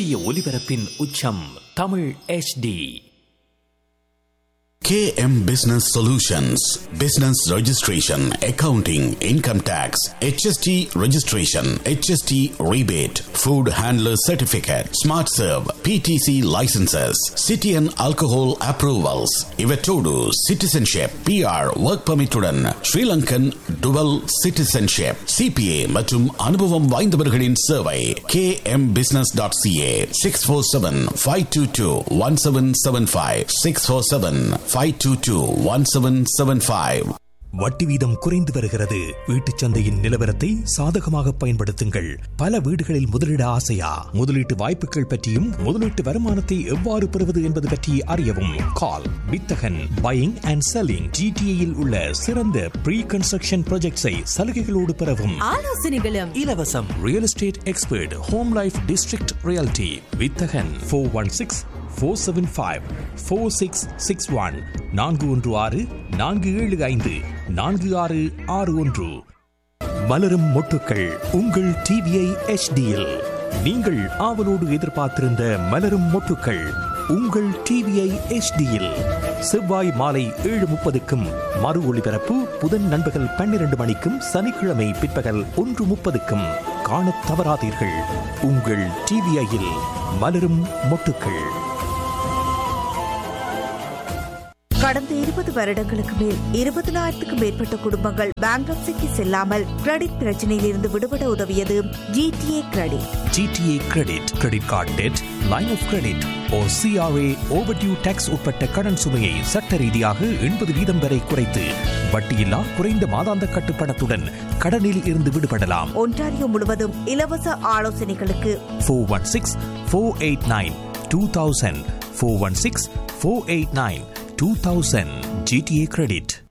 சூரிய ஒளிபரப்பின் உச்சம் Tamil HD. KM Business Solutions, Business Registration, Accounting, Income Tax, HST Registration, HST Rebate, Food Handler Certificate, Smart Serve, PTC Licenses, City and Alcohol Approvals, Ivetodu, Citizenship, PR, Work Permit உடன் Sri Lankan Dual Citizenship, CPA மற்றும் அனுபவம் வாய்ந்தவர்களின் சேவை. kmbusiness.ca 647-522-1775 647-522-1775. வட்டி வீதம் குறைந்து வருகிறது. வீட்டுச் சந்தையின் நிலவரத்தை சாதகமாக பயன்படுத்துங்கள். பல வீடுகளில் முதலீடு ஆசையா? முதலீட்டு வாய்ப்புகள் பற்றியும் முதலீட்டு வருமானத்தை எவ்வாறு பெறுவது என்பது பற்றி அறியவும். கால் வித்தகன் பையிங் அண்ட் செல்லிங். ஜிடிஏயில் உள்ள சிறந்த ப்ரீ கன்ஸ்ட்ரக்ஷன் ப்ராஜெக்ட்ஸை சலுகைகளோடு பெறவும். ஆலோசனைகளும் இலவசம். Real estate expert home life district reality வித்தகன் 416-475-4661 416-475-4661. மலரும் மொட்டுக்கள் உங்கள் டிவிஐ HDயில். நீங்கள் ஆவலோடு எதிர்பார்த்திருந்த மலரும் மொட்டுக்கள் உங்கள் டிவிஐ HDயில் செவ்வாய் மாலை 7:30க்கும் மறு ஒளிபரப்பு புதன் நண்பகல் 12 மணிக்கும் சனிக்கிழமை பிற்பகல் 1:30க்கும் காணத் தவறாதீர்கள். உங்கள் டிவிஐயில் மலரும் மொட்டுக்கள். கடந்த 20 வருடங்களுக்கு மேல் 20,000க்கும் மேற்பட்ட குடும்பங்கள் பேங்க்ரப்சிக்கு செல்லாமல் கிரெடிட் பிரச்சனையில் இருந்து விடுபட உதவியது GTA credit. GTA credit, credit card dead, line of credit or CRA overdue tax உட்பட்ட கடன் சுமையை சட்ட ரீதியாக 80% வரை குறைத்து வட்டியில்லா குறைந்த மாதாந்த கட்டுப்பணத்துடன் கடனில் இருந்து விடுபடலாம். ஒன்டாரியோ முழுவதும் இலவச ஆலோசனைகளுக்கு 416-489-2000 416-489-2000 GTA கிரெடிட்.